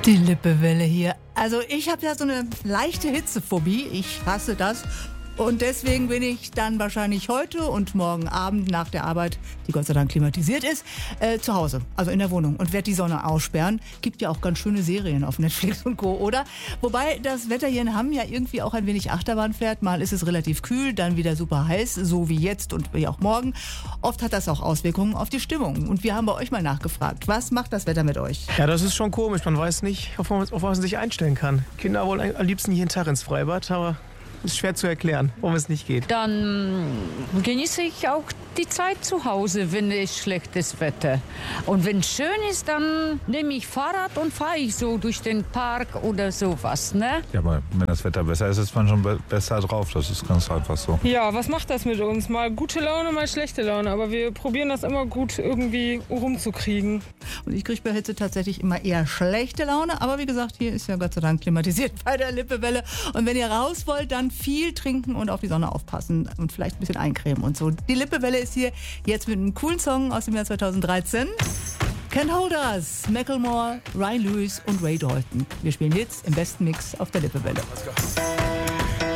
Die Lippewelle hier. Also ich habe ja so eine leichte Hitzephobie. Ich hasse das. Und deswegen bin ich dann wahrscheinlich heute und morgen Abend nach der Arbeit, die Gott sei Dank klimatisiert ist, zu Hause, also in der Wohnung und werde die Sonne aussperren. Gibt ja auch ganz schöne Serien auf Netflix und Co., oder? Wobei das Wetter hier in Hamm ja irgendwie auch ein wenig Achterbahn fährt. Mal ist es relativ kühl, dann wieder super heiß, so wie jetzt und wie auch morgen. Oft hat das auch Auswirkungen auf die Stimmung. Und wir haben bei euch mal nachgefragt, was macht das Wetter mit euch? Ja, das ist schon komisch. Man weiß nicht, auf was man sich einstellen kann. Kinder wollen am liebsten jeden Tag ins Freibad, aber ist schwer zu erklären, warum es nicht geht. Dann genieße ich auch die Zeit zu Hause, wenn es schlechtes Wetter. Und wenn es schön ist, dann nehme ich Fahrrad und fahre ich so durch den Park oder sowas, ne? Ja, aber wenn das Wetter besser ist, ist man schon besser drauf. Das ist ganz einfach so. Ja, was macht das mit uns? Mal gute Laune, mal schlechte Laune. Aber wir probieren das immer gut irgendwie rumzukriegen. Und ich kriege bei Hitze tatsächlich immer eher schlechte Laune. Aber wie gesagt, hier ist ja Gott sei Dank klimatisiert bei der Lippewelle. Und wenn ihr raus wollt, dann viel trinken und auf die Sonne aufpassen und vielleicht ein bisschen eincremen und so. Die Lippewelle ist hier jetzt mit einem coolen Song aus dem Jahr 2013. Can't Hold Us, Macklemore, Ryan Lewis und Ray Dalton. Wir spielen jetzt im besten Mix auf der Lippewelle. Let's go.